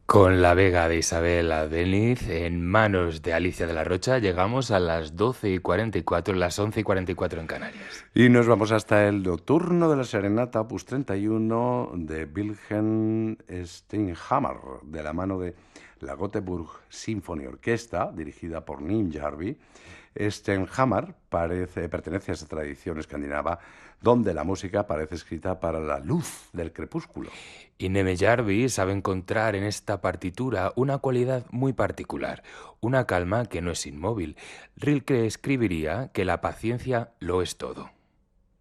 Con la Vega de Isabel Albéniz en manos de Alicia de la Rocha llegamos a las 12:44, las 11:44 en Canarias. Y nos vamos hasta el Nocturno de la Serenata, opus 31 de Wilhelm Steinhammer, de la mano de la Göteborg Symphony Orchestra, dirigida por Nin Jarvi. Steinhammer pertenece a esa tradición escandinava donde la música parece escrita para la luz del crepúsculo. Y Neme Jarvi sabe encontrar en esta partitura una cualidad muy particular, una calma que no es inmóvil. Rilke escribiría que la paciencia lo es todo.